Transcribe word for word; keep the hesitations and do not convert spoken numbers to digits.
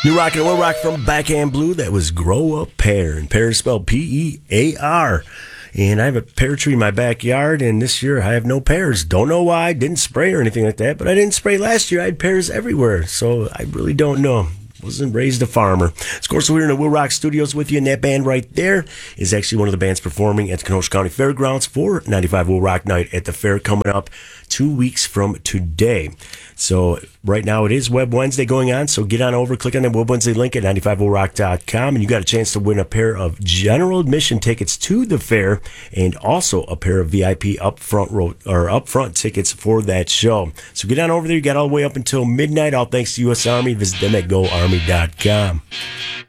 New Rock and Will Rock from Backhand Blue. That was Grow a Pear. And pear is spelled P E A R. And I have a pear tree in my backyard, and this year I have no pears. Don't know why. Didn't spray or anything like that, but I didn't spray last year. I had pears everywhere, so I really don't know. Wasn't raised a farmer. Of course, we're in the Will Rock Studios with you, and that band right there is actually one of the bands performing at the Kenosha County Fairgrounds for ninety-five Will Rock Night at the fair coming up two weeks from today. So right now it is Web Wednesday going on, so get on over, click on the Web Wednesday link at ninety-five will rock dot com, and you got a chance to win a pair of general admission tickets to the fair and also a pair of V I P upfront row, or upfront tickets for that show. So get on over there. You got all the way up until midnight. All thanks to U S Army. Visit them at go army dot com.